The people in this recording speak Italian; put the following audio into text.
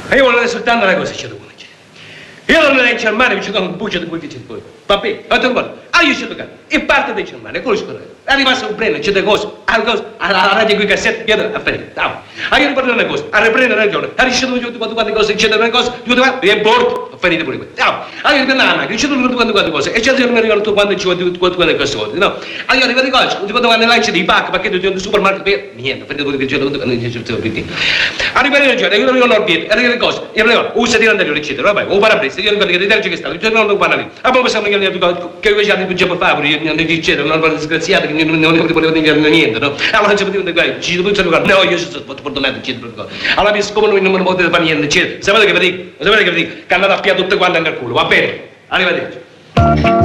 E io volevo soltanto una cosa, c'è dopo. Io non ero in Germania, mi ci sono un buccio di quel che c'è poi. Va bene, ma tu guarda, io ci sono in parte di Germania, conosco noi. Arrivasse un preno, c'è delle cose, alla radio qui cassette, io a fare. Io riparto una cosa, a riprendere la ragione, a riuscire tutte quante cose, c'è una cosa, tutte e bordo, a fare pure questo. Io riprendo la macchina, c'è tutte quante cose, e c'è non mi ricordo quando ci vuole tutte quante queste cose, no? Io arrivo di cose, tutte quante lance di pacche, pacchetti di supermercato, niente, fate quello che c'è, tutte arriva la ragione, io non ho il piede, arriva le cose, io non ho, usa di andare, eccetera, vabbè, o parabrezza, io ricordo che deterge che sta, io non lo parlo lì. A poi possiamo che io già di per favore, io non eccetera, non ho disgraziato, che non volevo dire niente, no? Allora non ci potevo dire, ci devo dire, no, io sono fortunato, eccetera. Allora mi siccome non potete fare niente, eccetera. Sapete che vi dico? Che andate a piare tutte quante nel culo, va bene? Arrivederci.